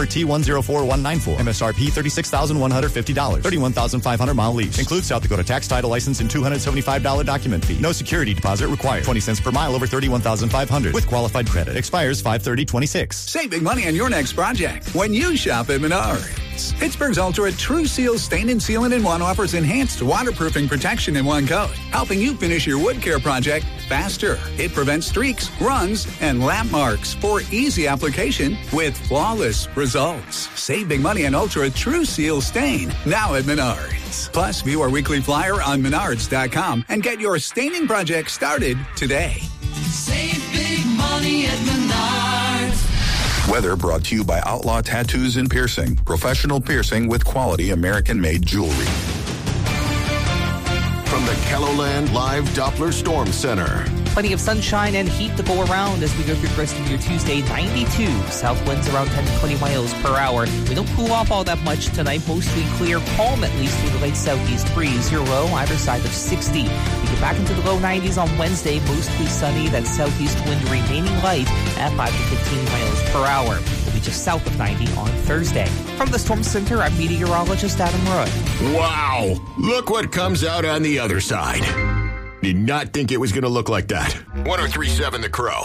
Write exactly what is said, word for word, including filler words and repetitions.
number T one zero four one nine four. M S R P thirty-six thousand one hundred fifty dollars. thirty-one thousand five hundred mile lease. Includes South Dakota tax title license and two hundred seventy-five dollars document fee. No security deposit required. twenty cents per mile over thirty-one thousand five hundred dollars with qualified credit. Expires five thirty twenty-six. Save big money on your next project when you shop at Menards. Pittsburgh's Ultra True Seal Stain and Sealant in One offers enhanced waterproofing protection in one coat, helping you finish your wood care project faster. It prevents streaks, runs, and lap marks for easy application with flawless results. Save big money on Ultra True Seal Stain now at Menards. Plus, view our weekly flyer on menards dot com and get your staining project started today. Save big money at Menards. Weather brought to you by Outlaw Tattoos and Piercing. Professional piercing with quality American-made jewelry. From the KELOLAND Live Doppler Storm Center. Plenty of sunshine and heat to go around as we go through the rest of your Tuesday. ninety-two. South winds around ten to twenty miles per hour. We don't cool off all that much tonight. Mostly clear, calm at least with a light southeast breeze. Your low either side of sixty. We get back into the low nineties on Wednesday. Mostly sunny. That southeast wind remaining light at five to fifteen miles per hour. We'll be just south of ninety on Thursday. From the Storm Center, I'm meteorologist Adam Roy. Wow! Look what comes out on the other side. Did not think it was going to look like that. one oh three point seven The Crow.